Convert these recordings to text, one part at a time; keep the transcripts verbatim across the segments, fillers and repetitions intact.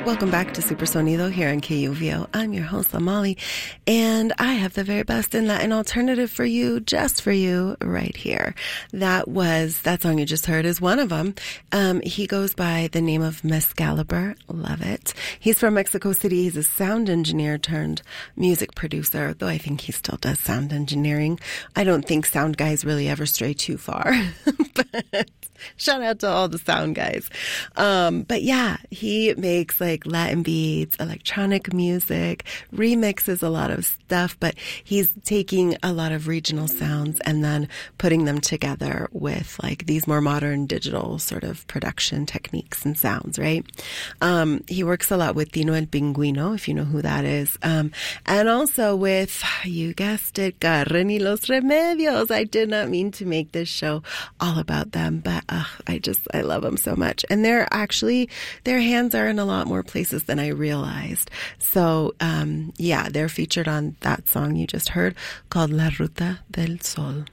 Welcome back to Super Sonido here on K U V O. I'm your host, Amali, and I have the very best in Latin alternative for you, just for you, right here. That was, that song you just heard is one of them. Um, he goes by the name of Mescalibur. Love it. He's from Mexico City. He's a sound engineer turned music producer, though I think he still does sound engineering. I don't think sound guys really ever stray too far, but shout out to all the sound guys. Um, but yeah, he makes like Latin beats, electronic music, remixes a lot of stuff, but he's taking a lot of regional sounds and then putting them together with like these more modern digital sort of production techniques and sounds, right? Um, he works a lot with Tino el Pingüino, if you know who that is. Um, and also with, you guessed it, Carmen y los Remedios. I did not mean to make this show all about them, but uh, I just, I love them so much. And they're actually, their hands are in a lot more places than I realized. So, um, yeah, they're featured on that song you just heard called La Ruta del Sol.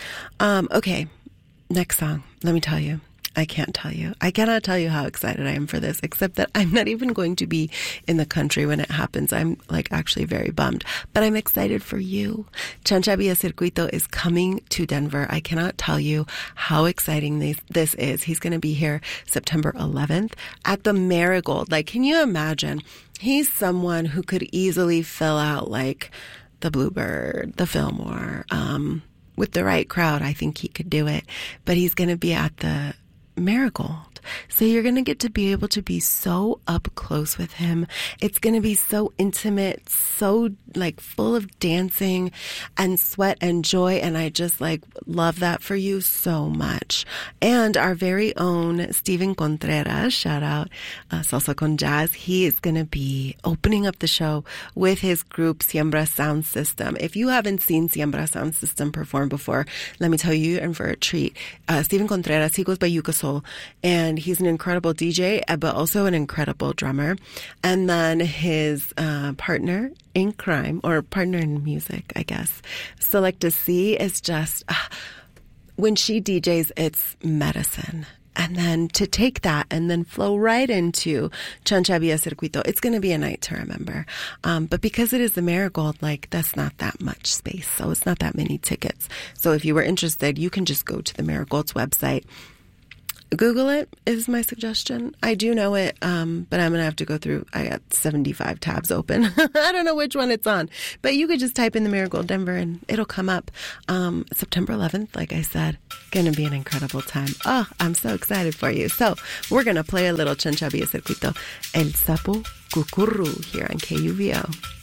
Um, okay, next song. Let me tell you. I can't tell you. I cannot tell you how excited I am for this, except that I'm not even going to be in the country when it happens. I'm like actually very bummed, but I'm excited for you. Chancha Villa Circuito is coming to Denver. I cannot tell you how exciting this, this is. He's going to be here September eleventh at the Marigold. Like, can you imagine? He's someone who could easily fill out like the Bluebird, the Fillmore, um, with the right crowd. I think he could do it, but he's going to be at the Marigold. So you're going to get to be able to be so up close with him. It's going to be so intimate, so like full of dancing and sweat and joy. And I just like love that for you so much. And our very own Steven Contreras, shout out, uh, Salsa con Jazz. He is going to be opening up the show with his group Siembra Sound System. If you haven't seen Siembra Sound System perform before, let me tell you, you're in for a treat. Uh, Steven Contreras, he goes by Yuka Soul, and he's an incredible D J, but also an incredible drummer. And then his uh, partner in crime, or partner in music, I guess, Selecta C, is just, uh, when she D Js, it's medicine. And then to take that and then flow right into Chancha Villa Circuito, it's going to be a night to remember. Um, but because it is the Marigold, like, that's not that much space. So it's not that many tickets. So if you were interested, you can just go to the Marigold's website. Google it is my suggestion. I do know it, um, but I'm going to have to go through. I got seventy-five tabs open. I don't know which one it's on. But you could just type in the Marigold Denver and it'll come up. Um, September eleventh, like I said, going to be an incredible time. Oh, I'm so excited for you. So we're going to play a little Chancha Villa Circuito, El Sapo Cucurru here on K U V O.